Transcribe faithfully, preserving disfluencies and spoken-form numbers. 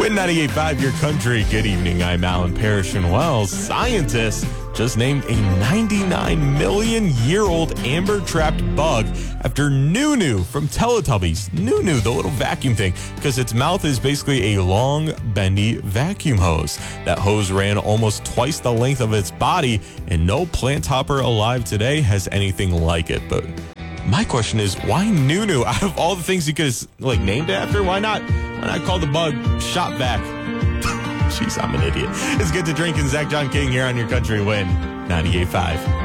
Win ninety-eight point five, your country. Good evening. I'm Alan Parrish. And well, scientists just named a ninety-nine million year old amber-trapped bug after Nunu from Teletubbies. Nunu, the little vacuum thing, because its mouth is basically a long, bendy vacuum hose. That hose ran almost twice the length of its body, and no plant hopper alive today has anything like it. But my question is, why Nunu? Out of all the things you could have like named it after, why not? Why not call the bug Shop Vac? Jeez, I'm an idiot. It's Good to Drink, and Zach John King here on your country win ninety-eight point five.